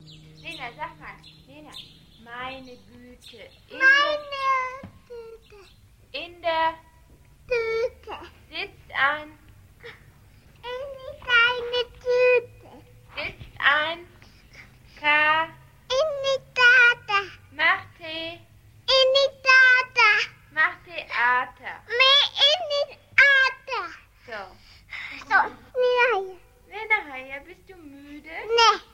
Lena, sag mal. Lena, meine Güte. In der Tüte sitzt ein. In die kleine Tüte Sitzt ein. K. In die Tata. Macht Tee. In die Tata. Macht Theater. Mehr in die Tata. So. So, nein. Lena, bist du müde? Nee.